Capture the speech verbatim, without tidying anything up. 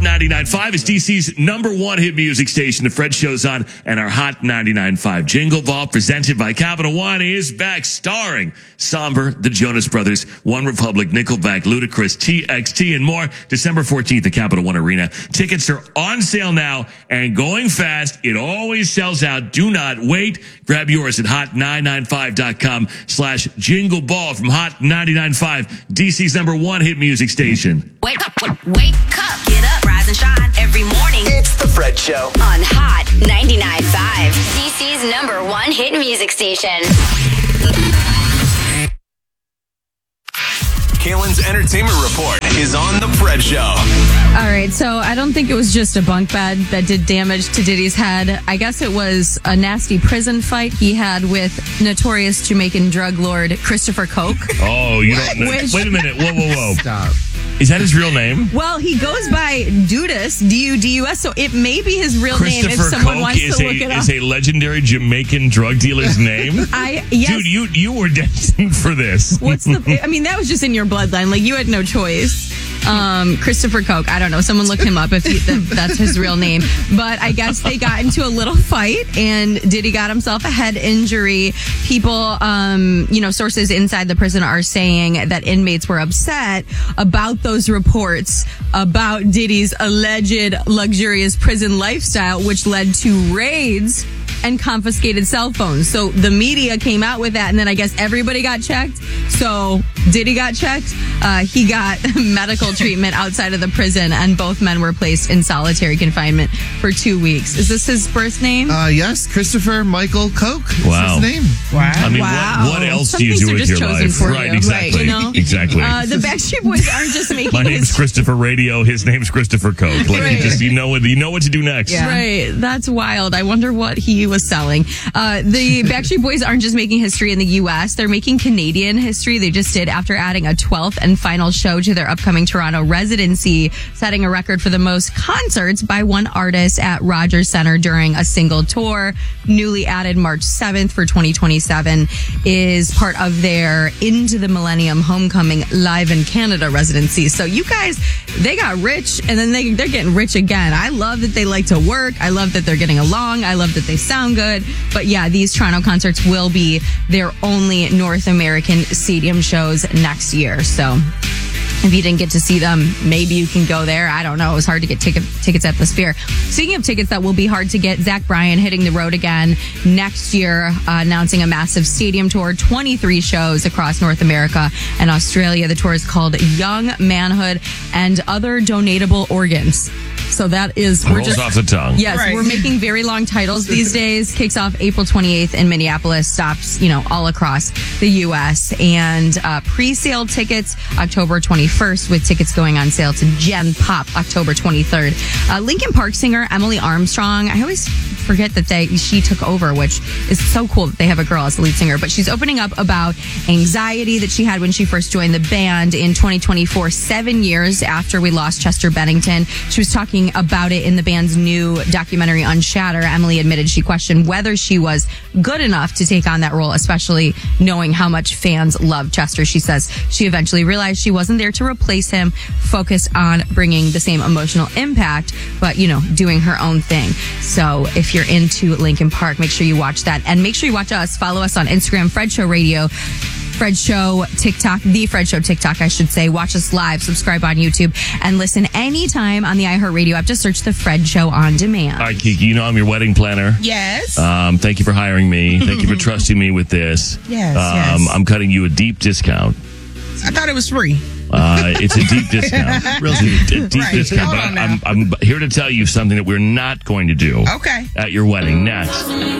ninety-nine point five is D C's number one hit music station. The Fred Show's on, and our Hot ninety-nine point five Jingle Ball, presented by Capital One, is back, starring Somber, the Jonas Brothers, One Republic, Nickelback, Ludacris, T X T, and more. December fourteenth at Capital One Arena. Tickets are on sale now and going fast. It always sells out. Do not wait. Grab yours at hot nine nine five dot com slash jingle ball from Hot ninety-nine point five, D C's number one hit music station. Wake up, wake up, get up, rise and shine every morning. It's the Fred Show On Hot ninety-nine point five, D C's number one hit music station. Kalen's Entertainment Report is on the Fred Show. All right, so I don't think it was just a bunk bed that did damage to Diddy's head. I guess it was a nasty prison fight he had with notorious Jamaican drug lord Christopher Coke. Oh, you don't know. Which- Wait a minute. Whoa, whoa, whoa. Stop. Is that his real name? Well, he goes by Dudus, D U D U S, so it may be his real name if Christopher someone Coke wants is to a, look it up. is a legendary Jamaican drug dealer's name? I yes. Dude, you, you were destined for this. What's the? I mean, that was just in your bloodline. Like, you had no choice. Um, Christopher Coke. I don't know. Someone look him up if he, if that's his real name. But I guess they got into a little fight, and Diddy got himself a head injury. People, um, you know, sources inside the prison are saying that inmates were upset about those reports about Diddy's alleged luxurious prison lifestyle, which led to raids and confiscated cell phones. So the media came out with that, and then I guess everybody got checked. So Diddy got checked. Uh, he got medical treatment outside of the prison, and both men were placed in solitary confinement for two weeks. Is this his birth name? Uh, yes, Christopher Michael Coke is Wow. his name. Wow. I mean, Wow. what, what else Some do you things do are with just your chosen life? for Right, you. exactly. Right, you know? Exactly. Uh, the Backstreet Boys aren't just making My name's his- Christopher Radio. His name's Christopher Coke. Like, Right. you just, you know what, you know what to do next. Right. That's wild. I wonder what he was selling. Uh, the Backstreet Boys aren't just making history in the U S. They're making Canadian history. They just did after adding a twelfth and final show to their upcoming Toronto residency, setting a record for the most concerts by one artist at Rogers Centre during a single tour. Newly added March seventh for twenty twenty-seven is part of their Into the Millennium Homecoming Live in Canada residency. So you guys, they got rich, and then they, they're getting rich again. I love that they like to work. I love that they're getting along. I love that they sound good. But yeah, these Toronto concerts will be their only North American stadium shows next year. So if you didn't get to see them, maybe you can go there. I don't know. It was hard to get ticket, tickets at the Sphere. Speaking of tickets that will be hard to get, Zach Bryan hitting the road again next year, uh, announcing a massive stadium tour, twenty-three shows across North America and Australia. The tour is called Young Manhood and Other Donatable Organs. So that is, we're Rolls just off the tongue. Yes, Right. we're making very long titles these days. Kicks off April twenty-eighth in Minneapolis, stops, you know, all across the U S. And uh, pre-sale tickets October twenty-first, with tickets going on sale to Gen Pop October twenty-third. Uh, Linkin Park singer Emily Armstrong, I always forget that they she took over, which is so cool that they have a girl as the lead singer. But she's opening up about anxiety that she had when she first joined the band in twenty twenty-four, seven years after we lost Chester Bennington. She was talking about it in the band's new documentary Unshatter. Emily admitted she questioned whether she was good enough to take on that role, especially knowing how much fans love Chester. She says she eventually realized she wasn't there to replace him, focused on bringing the same emotional impact, but, you know, doing her own thing. So if you're into Linkin Park, make sure you watch that. And make sure you watch us. Follow us on Instagram, Fred Show Radio, Fred Show TikTok, The Fred Show TikTok, I should say. Watch us live, subscribe on YouTube, and listen anytime on the iHeartRadio app. Just search The Fred Show on demand. All right, Kiki, you know I'm your wedding planner. Yes. Um, thank you for hiring me. Thank you for trusting me with this. Yes, Um, yes. I'm cutting you a deep discount. I thought it was free. Uh, it's a deep discount. Real deep. A deep Right. discount. Hold But on I'm, now. I'm here to tell you something that we're not going to do Okay. at your wedding next.